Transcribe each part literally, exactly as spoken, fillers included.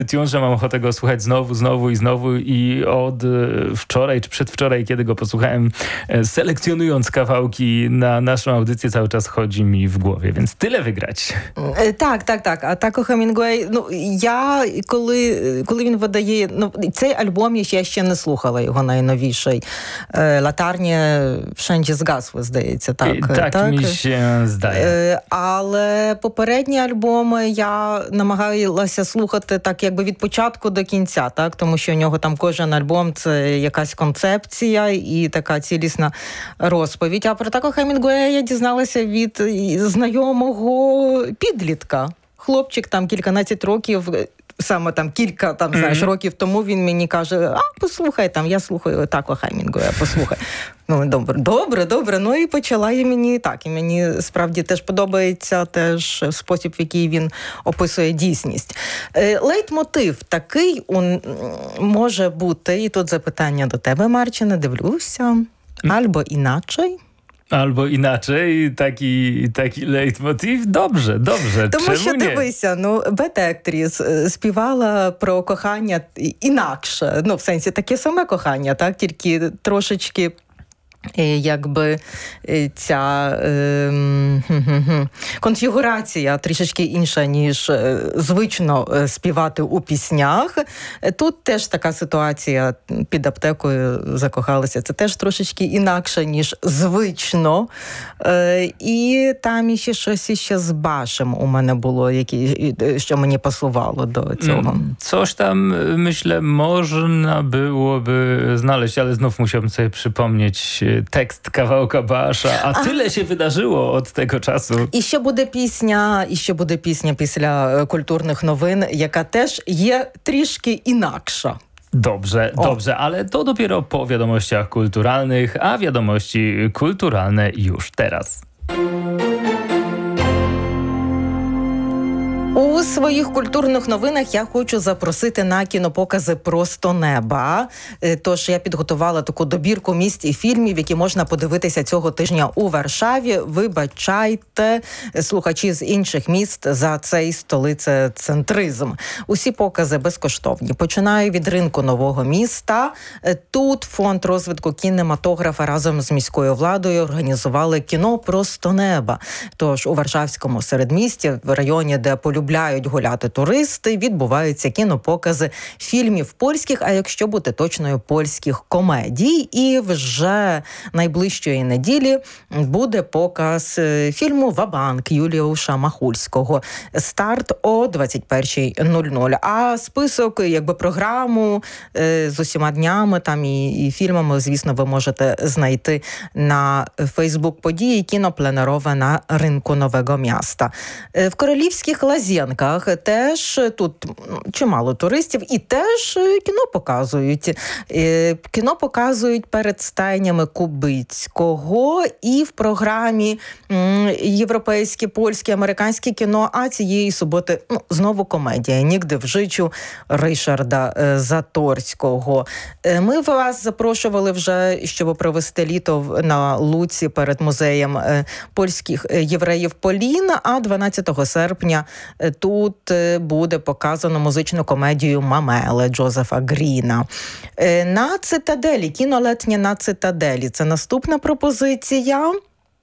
tune, że mam ochotę go słuchać znowu, znowu i znowu i od wczoraj czy przedwczoraj, kiedy go posłuchałem, selekcjonując kawałki na naszą audycję, cały czas chodzi mi w głowie, więc tyle wygrać. Так, так, так. А Тако Хемінгуей, ну, я, коли, коли він видає, ну, цей альбом я ще не слухала, його найновіший. «Латарня wszędzie згасли», здається, так. Так, так мені ще здає. Але попередні альбоми я намагалася слухати так, якби від початку до кінця, так, тому що у нього там кожен альбом – це якась концепція і така цілісна розповідь. А про Тако Хемінгуея я дізналася від знайомого підлітка. Хлопчик там кільканадцять років, саме там кілька там, знаєш, mm-hmm. років тому він мені каже, а, послухай, там, я слухаю Тако Хемінгуея, послухай. Ну, добре, добре, добре. Ну і почала і мені так. І мені справді теж подобається теж спосіб, в який він описує дійсність. Лейтмотив такий он, може бути, і тут запитання до тебе, Марчине, дивлюся, або іначе. Albo inaczej, taki, taki leitmotiv. Dobrze, dobrze. Тому Czemu що, nie? дивися, ну, Beth Actress співала про кохання інакше. Ну, в сенсі, таке саме кохання, так? Тільки трошечки якби ця е, конфігурація трішечки інша, ніж звично співати у піснях. Тут теж така ситуація, під аптекою закохалися. Це теж трошечки інакше, ніж звично. Е, і там іще щось іще з Башем у мене було, які, що мені пасувало до цього. Coś tam, myślę, można byłoby znaleźć, ale znów musiałbym sobie przypomnieć tekst kawałka Basza, a tyle się wydarzyło od tego czasu. І ще буде пісня, і ще буде пісня після культурних новин, яка теж є трішки інакша. Dobrze, o. dobrze, ale to dopiero po wiadomościach kulturalnych, a wiadomości kulturalne już teraz. У своїх культурних новинах я хочу запросити на кінопокази «Просто неба». Тож я підготувала таку добірку місць і фільмів, які можна подивитися цього тижня у Варшаві. Вибачайте, слухачі з інших міст, за цей столицецентризм. Усі покази безкоштовні. Починаю від ринку Нового міста. Тут фонд розвитку кінематографа разом з міською владою організували кіно «Просто неба». Тож у Варшавському середмісті, в районі, де полюбляють Любляють гуляти туристи, відбуваються кінопокази фільмів польських, а якщо бути точною, польських комедій. І вже найближчої неділі буде показ фільму «Ва-банк» Юліуша Махульського. Старт о двадцять першій нуль нуль. А список, якби програму з усіма днями там і, і фільмами, звісно, ви можете знайти на Фейсбук події «Кінопленерове» на ринку Нового міста. В Королівських Лазі теж тут чимало туристів і теж кіно показують. Кіно показують перед стайнями Кубицького і в програмі європейське, польське, американське кіно, а цієї суботи ну, знову комедія «Нігде в жичу» Ришарда Заторського. Ми вас запрошували вже, щоб провести літо на Луці перед музеєм польських євреїв Полін, а дванадцятого серпня тут буде показано музичну комедію «Мамеле» Джозефа Гріна. На Цитаделі, кіно «Летнє на Цитаделі» – це наступна пропозиція.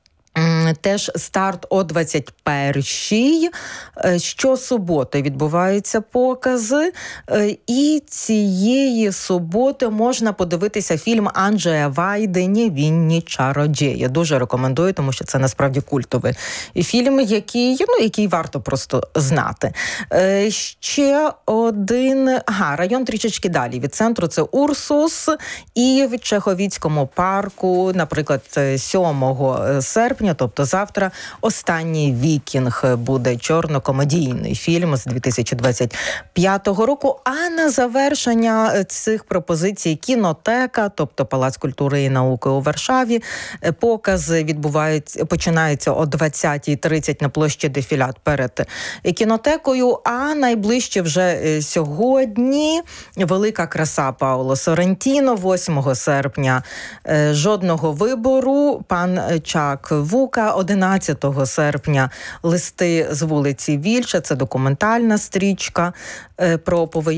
Теж старт о двадцять першій. Щосуботи відбуваються покази. І цієї суботи можна подивитися фільм Анджея Вайди «Невінні чародії». Дуже рекомендую, тому що це насправді культовий фільм, який, ну, який варто просто знати. Ще один... Ага, район трішечки далі від центру – це Урсус. І в Чеховіцькому парку, наприклад, сьомого серпня, тобто завтра, «Останній вікінг» буде чорно-комедійний фільм з дві тисячі двадцять п'ятого року. А на завершення цих пропозицій кінотека, тобто Палац культури і науки у Варшаві. Покази відбуваються, починаються о двадцятій тридцять на площі Дефілят перед кінотекою, а найближче вже сьогодні «Велика краса» Пауло Соррентіно, восьмого серпня. Жодного вибору, пан Чак Вука. одинадцятого серпня «Листи з вулиці Вільша». Це документальна стрічка про повоєнні